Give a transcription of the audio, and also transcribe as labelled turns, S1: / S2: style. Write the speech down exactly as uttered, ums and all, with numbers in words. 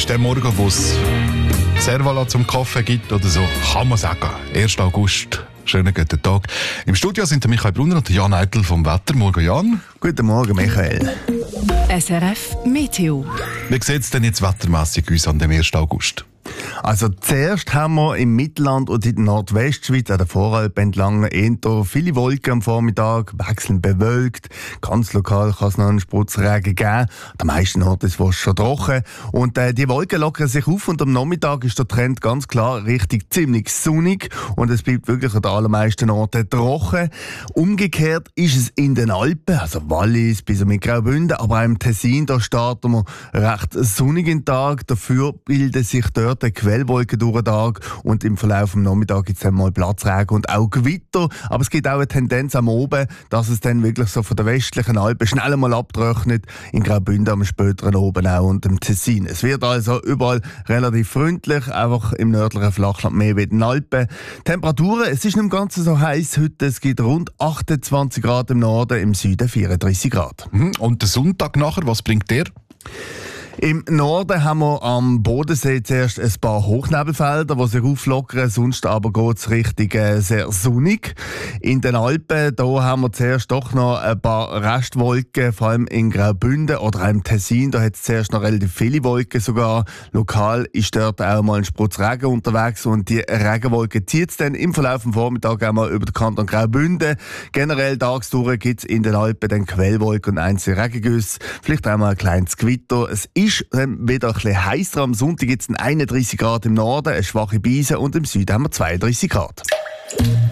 S1: der Morgen, wo es Servala zum Kaffee gibt oder so, kann man sagen. erster August, schönen guten Tag. Im Studio sind der Michael Brunner und der Jan Eitel vom Wetter. Morgen, Jan.
S2: Guten Morgen, Michael.
S3: S R F Meteo.
S1: Wie sieht es denn jetzt wettermässig uns an dem ersten August?
S2: Also zuerst haben wir im Mittelland und in der Nordwestschweiz an der Voralp entlang eher viele Wolken am Vormittag, wechselnd bewölkt. Ganz lokal kann es noch einen Spritzregen geben. An den meisten Orten ist es schon trocken. Und äh, die Wolken lockern sich auf und am Nachmittag ist der Trend ganz klar richtig ziemlich sonnig und es bleibt wirklich an den allermeisten Orten trocken. Umgekehrt ist es in den Alpen, also Wallis bis mit Graubünden, aber auch im Tessin, da starten wir recht sonnigen Tag. Dafür bilden sich dort eine Quellwolken durch den Tag und im Verlauf des Nachmittags gibt es dann mal Platzregen und auch Gewitter. Aber es gibt auch eine Tendenz am Oben, dass es dann wirklich so von der westlichen Alpen schnell mal abtrocknet. In Graubünden am späteren Oben auch und im Tessin. Es wird also überall relativ freundlich, einfach im nördlichen Flachland mehr wie in den Alpen. Temperaturen, es ist nicht ganz so heiß heute. Es gibt rund achtundzwanzig Grad im Norden, im Süden vierunddreißig Grad.
S1: Und der Sonntag nachher, was bringt der?
S2: Im Norden haben wir am Bodensee zuerst ein paar Hochnebelfelder, die sich auflockern, sonst aber geht es richtig äh, sehr sonnig. In den Alpen da haben wir zuerst doch noch ein paar Restwolken, vor allem in Graubünden oder auch im Tessin, da hat es zuerst noch relativ viele Wolken sogar. Lokal ist dort auch mal ein Sprutz Regen unterwegs und die Regenwolke zieht es dann im Verlauf des Vormittags einmal über den Kanton Graubünden. Generell tagsdurch gibt es in den Alpen dann Quellwolken und einzelne Regengüsse, vielleicht auch mal ein kleines Gewitter. Es ist ist wieder ein bisschen heißer. Am Sonntag gibt es einunddreißig Grad im Norden, eine schwache Brise und im Süden haben wir zweiunddreißig Grad.